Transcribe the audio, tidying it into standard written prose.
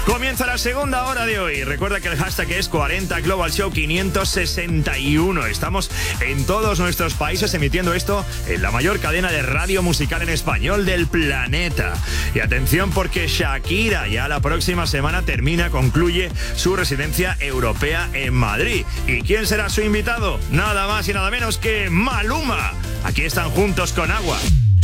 Comienza la segunda hora de hoy. Recuerda que el hashtag es 40 Global Show 561. Estamos en todos nuestros países emitiendo esto en la mayor cadena de radio musical en español del planeta. Y atención, porque Shakira ya la próxima semana concluye su residencia europea en Madrid. ¿Y quién será su invitado? Nada más y nada menos que Maluma. Aquí están juntos con Agua.